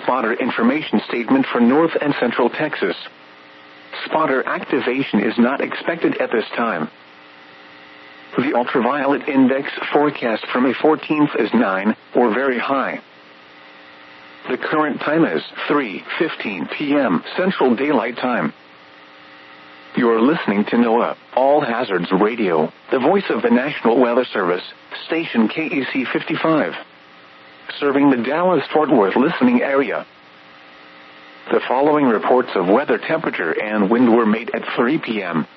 spotter information statement for North and Central Texas. Spotter activation is not expected at this time. The ultraviolet index forecast for May 14th is 9, or very high. The current time is 3:15 p.m. Central Daylight Time. You're listening to NOAA All Hazards Radio, the voice of the National Weather Service, station KEC 55, serving the Dallas-Fort Worth listening area. The following reports of weather temperature and wind were made at 3 p.m.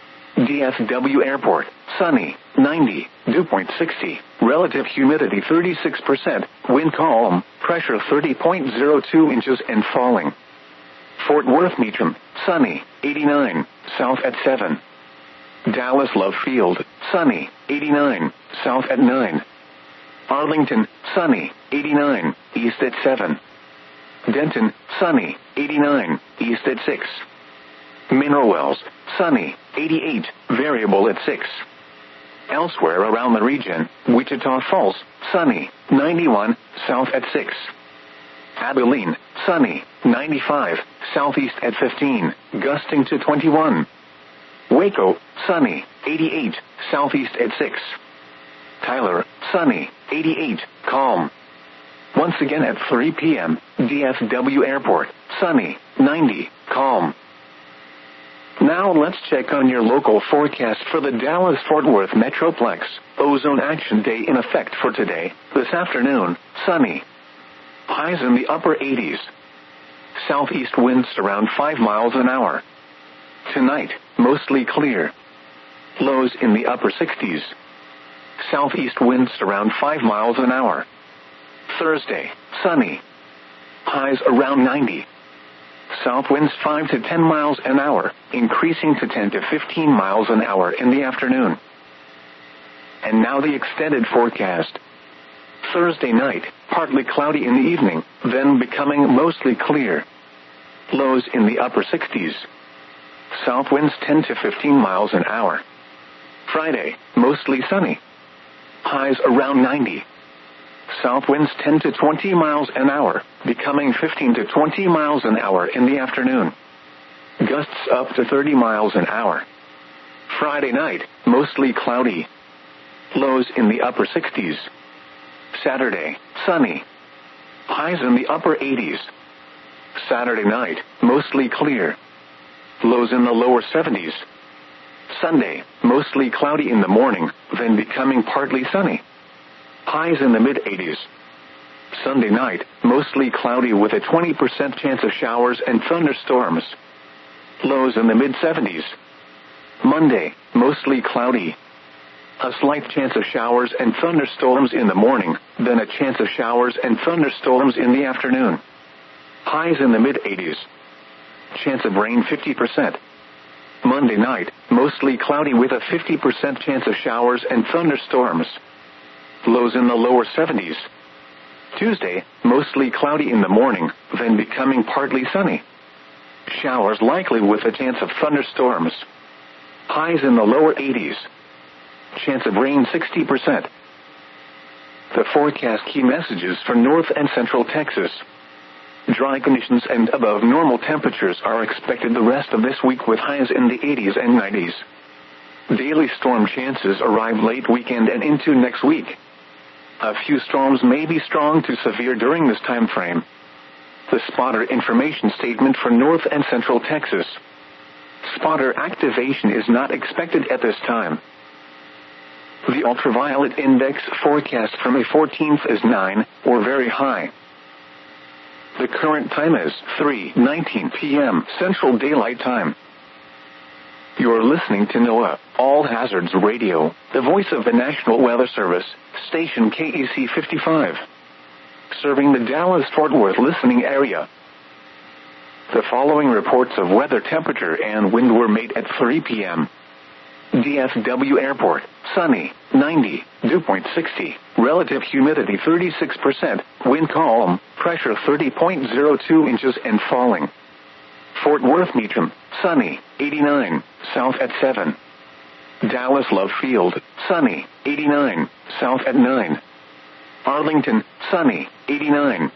DFW Airport, sunny, 90, dew point 60, relative humidity 36%, wind calm, pressure 30.02 inches and falling. Fort Worth Meacham, sunny, 89, south at 7. Dallas Love Field, sunny, 89, south at 9. Arlington, sunny, 89, east at 7. Denton, sunny, 89, east at 6. Mineral Wells, sunny, 88, variable at 6. Elsewhere around the region, Wichita Falls, sunny, 91, south at 6. Abilene, sunny, 95, southeast at 15, gusting to 21. Waco, sunny, 88, southeast at 6. Tyler, sunny, 88, calm. Once again at 3 p.m., DFW Airport, sunny, 90, calm. Now let's check on your local forecast for the Dallas-Fort Worth Metroplex. Ozone Action Day in effect for today, this afternoon, sunny. Highs in the upper 80s. Southeast winds around 5 miles an hour. Tonight, mostly clear. Lows in the upper 60s. Southeast winds around 5 miles an hour. Thursday, sunny. Highs around 90. South winds 5 to 10 miles an hour, increasing to 10 to 15 miles an hour in the afternoon. And now the extended forecast. Thursday night, partly cloudy in the evening, then becoming mostly clear. Lows in the upper 60s. South winds 10 to 15 miles an hour. Friday, mostly sunny. Highs around 90. South winds 10 to 20 miles an hour, becoming 15 to 20 miles an hour in the afternoon. Gusts up to 30 miles an hour. Friday night, mostly cloudy. Lows in the upper 60s. Saturday, sunny. Highs in the upper 80s. Saturday night, mostly clear. Lows in the lower 70s. Sunday, mostly cloudy in the morning, then becoming partly sunny. Highs in the mid-80s. Sunday night, mostly cloudy with a 20% chance of showers and thunderstorms. Lows in the mid-70s. Monday, mostly cloudy. A slight chance of showers and thunderstorms in the morning, then a chance of showers and thunderstorms in the afternoon. Highs in the mid-80s. Chance of rain 50%. Monday night, mostly cloudy with a 50% chance of showers and thunderstorms. Lows in the lower 70s. Tuesday, mostly cloudy in the morning, then becoming partly sunny. Showers likely with a chance of thunderstorms. Highs in the lower 80s. Chance of rain 60%. The forecast key messages for North and Central Texas. Dry conditions and above normal temperatures are expected the rest of this week with highs in the 80s and 90s. Daily storm chances arrive late weekend and into next week. A few storms may be strong to severe during this time frame. The spotter information statement for North and Central Texas. Spotter activation is not expected at this time. The ultraviolet index forecast for May 14th is 9, or very high. The current time is 3:19 p.m. Central Daylight Time. You're listening to NOAA All Hazards Radio, the voice of the National Weather Service, station KEC 55, serving the Dallas-Fort Worth listening area. The following reports of weather temperature and wind were made at 3 p.m. DFW Airport, sunny, 90, dew point 60, relative humidity 36%, wind calm, pressure 30.02 inches and falling. Fort Worth Meacham, sunny, 89, south at 7. Dallas Love Field, sunny, 89, south at 9. Arlington, sunny, 89,